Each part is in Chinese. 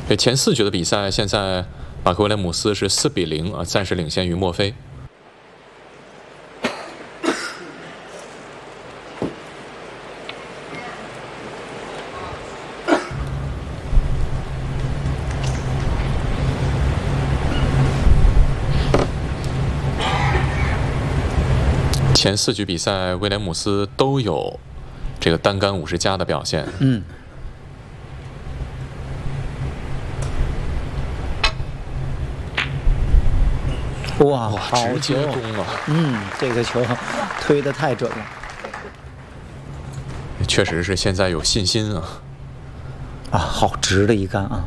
这前4局的比赛，现在马克威廉姆斯是4比0啊，暂时领先于墨菲。前4局比赛，威廉姆斯都有这个单杆50+的表现。 哇， 直接攻啊！ 这个球推得太准了。 确实是现在有信心啊！ 好直的一杆啊！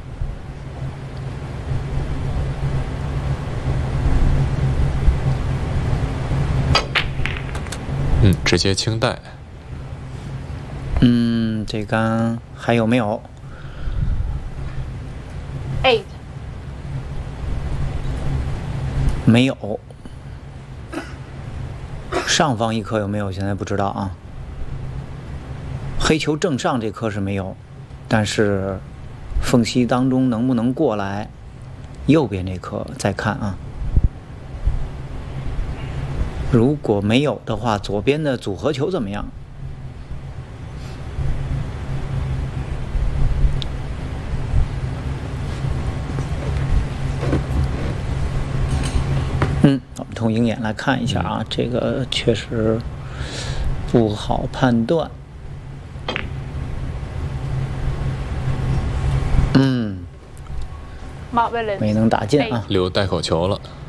直接清带。 这杆还有没有 ？8。 没有。上方一颗有没有？现在不知道啊。黑球正上这颗是没有，但是缝隙当中能不能过来？右边这颗再看啊。如果没有的话，左边的组合球怎么样？我们从鹰眼来看一下啊，这个确实不好判断。没能打进啊， 留带口球了。